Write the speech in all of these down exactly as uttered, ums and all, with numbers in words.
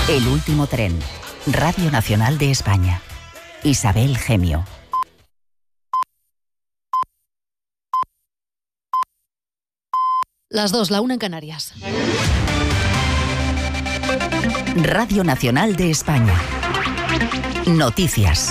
El último tren. Radio Nacional de España. Isabel Gemio. Las dos, la una en Canarias. Radio Nacional de España. Noticias.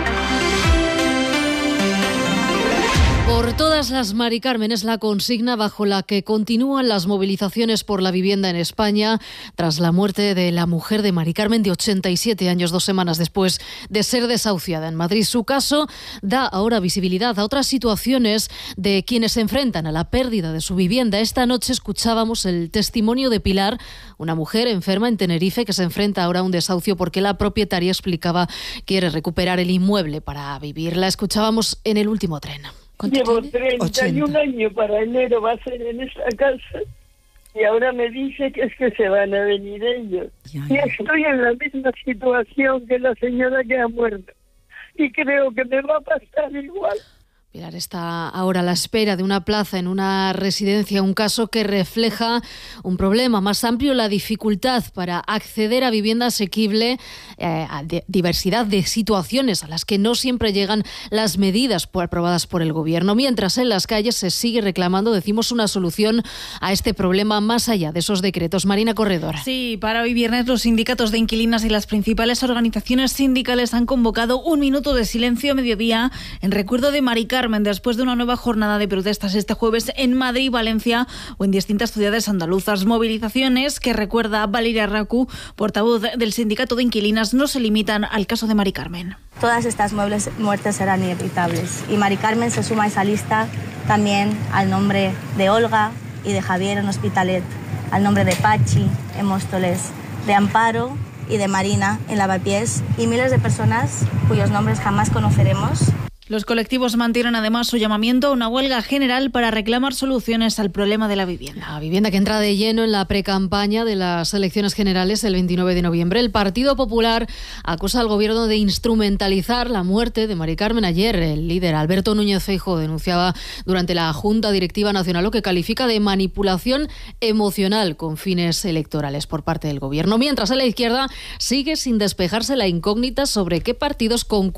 Por todas las Mari Carmen es la consigna bajo la que continúan las movilizaciones por la vivienda en España tras la muerte de la mujer de Mari Carmen de ochenta y siete años, dos semanas después de ser desahuciada en Madrid. Su caso da ahora visibilidad a otras situaciones de quienes se enfrentan a la pérdida de su vivienda. Esta noche escuchábamos el testimonio de Pilar, una mujer enferma en Tenerife que se enfrenta ahora a un desahucio porque la propietaria explicaba quiere recuperar el inmueble para vivir. La escuchábamos en El último tren. Llevo treinta y un años, para enero va a ser en esa casa, y ahora me dice que es que se van a venir ellos. Ya, ya. Y estoy en la misma situación que la señora que ha muerto, y creo que me va a pasar igual. Pilar está ahora a la espera de una plaza en una residencia, un caso que refleja un problema más amplio, la dificultad para acceder a vivienda asequible, eh, a de, diversidad de situaciones a las que no siempre llegan las medidas por, aprobadas por el Gobierno. Mientras en las calles se sigue reclamando, decimos, una solución a este problema más allá de esos decretos. Marina Corredor. Sí, para hoy viernes los sindicatos de inquilinas y las principales organizaciones sindicales han convocado un minuto de silencio a mediodía en recuerdo de Mari Carmen, después de una nueva jornada de protestas este jueves en Madrid, Valencia o en distintas ciudades andaluzas. Movilizaciones que, recuerda Valeria Racu, portavoz del sindicato de inquilinas, no se limitan al caso de Mari Carmen. Todas estas muertes serán inevitables y Mari Carmen se suma a esa lista también al nombre de Olga y de Javier en Hospitalet, al nombre de Pachi en Móstoles, de Amparo y de Marina en Lavapiés y miles de personas cuyos nombres jamás conoceremos. Los colectivos mantienen además su llamamiento a una huelga general para reclamar soluciones al problema de la vivienda. La vivienda que entra de lleno en la precampaña de las elecciones generales el veintinueve de noviembre. El Partido Popular acusa al Gobierno de instrumentalizar la muerte de Mari Carmen. Ayer el líder Alberto Núñez Feijóo denunciaba durante la Junta Directiva Nacional lo que califica de manipulación emocional con fines electorales por parte del Gobierno. Mientras en la izquierda sigue sin despejarse la incógnita sobre qué partidos concurren